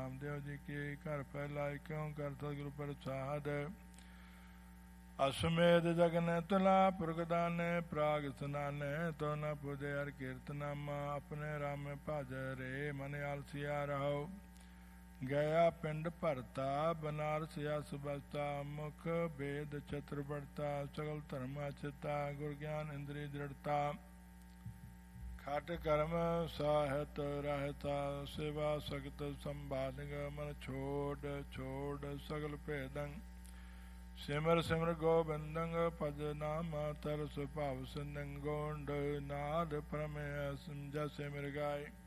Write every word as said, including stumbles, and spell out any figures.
ਨਾਮਦੇਵ ਜੀ ਕੀ। ਘਰ ਪਹਿਲਾ ਕਿਉਂ ਕਰ ਸਤਿਗੁਰੂ ਪ੍ਰਸਾਦ। ਅਸਮੇਧ ਜਗਨ ਤੁਲਾ ਪੁਰਗਦਾਨੇ ਪ੍ਰਾਗ ਸਨਾਨੇ ਤੋ ਨ ਪੁਜੇ ਹਰ ਕੀਰਤਨਾਮਾ ਆਪਣੇ ਰਾਮ ਭਜ ਰੇ ਮਨ ਆਲਸੀਆ ਰਹੋ। ਗਿਆ ਪਿੰਡ ਭਰਤਾ ਬਨਾਰਸਿਆ ਸੁਬਸਤਾ ਮੁਖ ਭੇਦ ਚਤੁਰ ਬੜਤਾ ਸਗਲ ਧਰਮ ਚਿਤਾ ਗੁਰ ਗਿਆਨ ਇੰਦਰੀ ਦ੍ਰਿੜਤਾ। ਖਟ ਕਰਮ ਸਾਹਿਤ ਰਹਿਤਾ ਸੇਵਾ ਸਗਤ ਸੰਭਾਲਗ ਮਨ ਛੋੜ ਛੋੜ ਸਗਲ ਭੇਦੰ। ਸਿਮਰ ਸਿਮਰ ਗੋਬਿੰਦੰ ਭਜ ਨਾਮ ਤਰ ਸੁਭਾਵ ਸਿੰਦੰ ਗੋਂਡ ਨਾਦ ਪ੍ਰਮੇਯ ਜੈਸੇ ਮਿਰ ਗਾਏ।